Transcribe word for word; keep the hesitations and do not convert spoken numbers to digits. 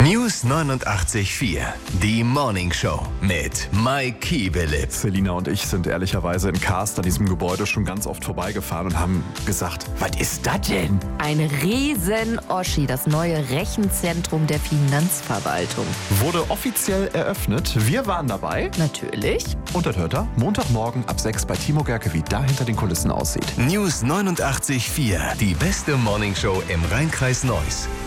News neunundachtzig Komma vier, die Morning Show mit Mike Kiebelitz. Selina und ich sind ehrlicherweise in Karst an diesem Gebäude schon ganz oft vorbeigefahren und haben gesagt, was ist das denn? Ein Riesen-Oschi, das neue Rechenzentrum der Finanzverwaltung. Wurde offiziell eröffnet. Wir waren dabei. Natürlich. Und das hört ihr Montagmorgen ab sechs bei Timo Gerke, wie da hinter den Kulissen aussieht. News neunundachtzig Komma vier, die beste Morning Show im Rheinkreis Neuss.